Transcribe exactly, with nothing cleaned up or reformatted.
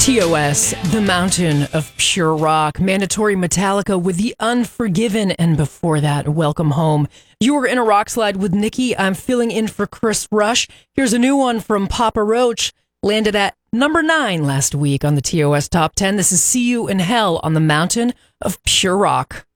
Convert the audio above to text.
T O S, The Mountain of Pure Rock, Mandatory Metallica with The Unforgiven, and before that, Welcome Home. You were in a rock slide with Nikki. I'm filling in for Chris Rush. Here's a new one from Papa Roach, landed at number nine last week on the T O S Top ten. This is See You in Hell on the Mountain of Pure Rock.